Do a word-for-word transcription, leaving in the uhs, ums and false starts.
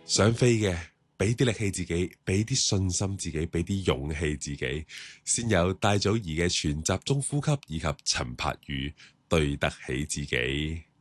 想飛嘅，俾啲力氣自己，俾啲信心自己，俾啲勇氣自己，先有戴祖儀嘅全集中呼吸以及陳柏宇對得起自己。